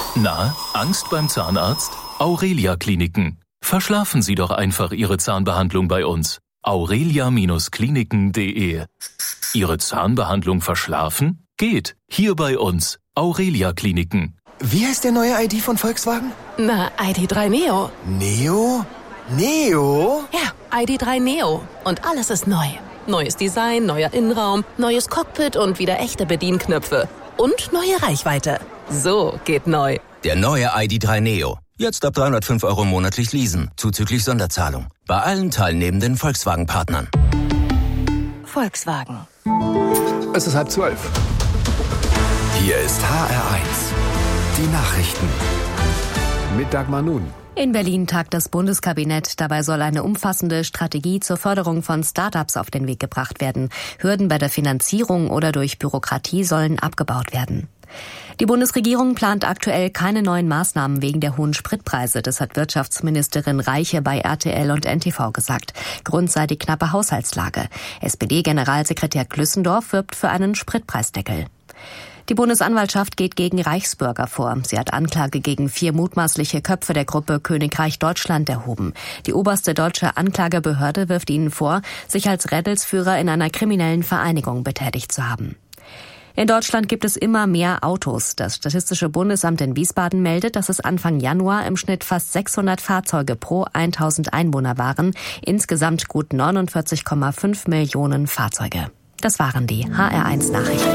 Na, Angst beim Zahnarzt? Aurelia Kliniken. Verschlafen Sie doch einfach Ihre Zahnbehandlung bei uns. aurelia-kliniken.de. Ihre Zahnbehandlung verschlafen? Geht. Hier bei uns. Aurelia Kliniken. Wie heißt der neue ID von Volkswagen? Na, ID.3 Neo. Neo? Neo? Ja, ID.3 Neo. Und alles ist neu. Neues Design, neuer Innenraum, neues Cockpit und wieder echte Bedienknöpfe. Und neue Reichweite. So geht neu. Der neue ID.3 Neo. Jetzt ab 305 € monatlich leasen, zuzüglich Sonderzahlung. Bei allen teilnehmenden Volkswagen-Partnern. Volkswagen. Es ist 11:30. Hier ist HR1. Die Nachrichten. Mit Dagmar Nun. In Berlin tagt das Bundeskabinett. Dabei soll eine umfassende Strategie zur Förderung von Start-ups auf den Weg gebracht werden. Hürden bei der Finanzierung oder durch Bürokratie sollen abgebaut werden. Die Bundesregierung plant aktuell keine neuen Maßnahmen wegen der hohen Spritpreise. Das hat Wirtschaftsministerin Reiche bei RTL und NTV gesagt. Grund sei die knappe Haushaltslage. SPD-Generalsekretär Glüssendorf wirbt für einen Spritpreisdeckel. Die Bundesanwaltschaft geht gegen Reichsbürger vor. Sie hat Anklage gegen 4 mutmaßliche Köpfe der Gruppe Königreich Deutschland erhoben. Die oberste deutsche Anklagebehörde wirft ihnen vor, sich als Rädelsführer in einer kriminellen Vereinigung betätigt zu haben. In Deutschland gibt es immer mehr Autos. Das Statistische Bundesamt in Wiesbaden meldet, dass es Anfang Januar im Schnitt fast 600 Fahrzeuge pro 1000 Einwohner waren. Insgesamt gut 49,5 Millionen Fahrzeuge. Das waren die HR1 Nachrichten.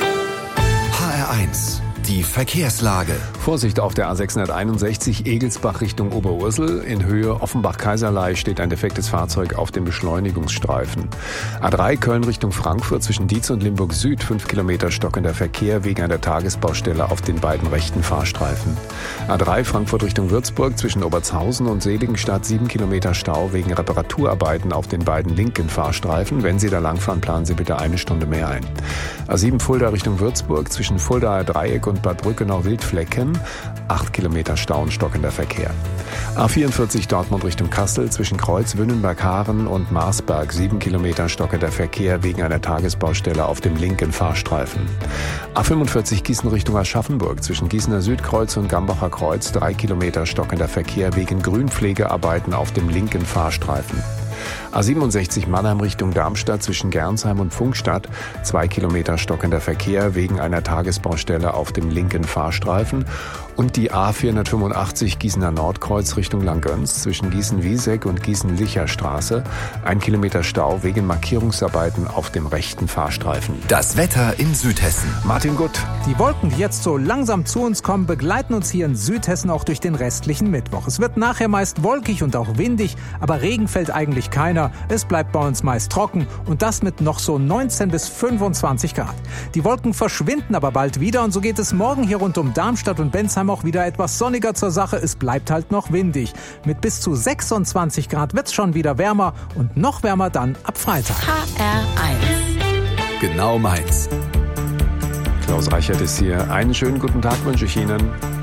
HR1, die Verkehrslage. Vorsicht auf der A661 Egelsbach Richtung Oberursel. In Höhe Offenbach-Kaiserlei steht ein defektes Fahrzeug auf dem Beschleunigungsstreifen. A3 Köln Richtung Frankfurt zwischen Dietz und Limburg Süd 5 Kilometer stockender Verkehr wegen einer Tagesbaustelle auf den beiden rechten Fahrstreifen. A3 Frankfurt Richtung Würzburg zwischen Obertshausen und Seligenstadt 7 Kilometer Stau wegen Reparaturarbeiten auf den beiden linken Fahrstreifen. Wenn Sie da langfahren, planen Sie bitte 1 Stunde mehr ein. A7 Fulda Richtung Würzburg zwischen Fuldaer Dreieck und Bad Brückenau-Wildflecken 8 Kilometer Stau und stockender Verkehr. A44 Dortmund Richtung Kassel zwischen Kreuz Wünnenberg-Haaren und Marsberg 7 Kilometer stockender Verkehr wegen einer Tagesbaustelle auf dem linken Fahrstreifen. A45 Gießen Richtung Aschaffenburg zwischen Gießener Südkreuz und Gambacher Kreuz 3 Kilometer stockender Verkehr wegen Grünpflegearbeiten auf dem linken Fahrstreifen. A67 Mannheim Richtung Darmstadt zwischen Gernsheim und Pfungstadt 2 Kilometer stockender Verkehr wegen einer Tagesbaustelle auf dem linken Fahrstreifen. Und die A485 Gießener Nordkreuz Richtung Langgöns zwischen Gießen-Wieseck und Gießen-Licher-Straße 1 Kilometer Stau wegen Markierungsarbeiten auf dem rechten Fahrstreifen. Das Wetter in Südhessen. Martin Gutt. Die Wolken, die jetzt so langsam zu uns kommen, begleiten uns hier in Südhessen auch durch den restlichen Mittwoch. Es wird nachher meist wolkig und auch windig, aber Regen fällt eigentlich keiner. Es bleibt bei uns meist trocken und das mit noch so 19 bis 25 Grad. Die Wolken verschwinden aber bald wieder und so geht es morgen hier rund um Darmstadt und Bensheim auch wieder etwas sonniger zur Sache. Es bleibt halt noch windig. Mit bis zu 26 Grad wird's schon wieder wärmer und noch wärmer dann ab Freitag. HR1. Genau meins. Klaus Reichert ist hier. Einen schönen guten Tag wünsche ich Ihnen.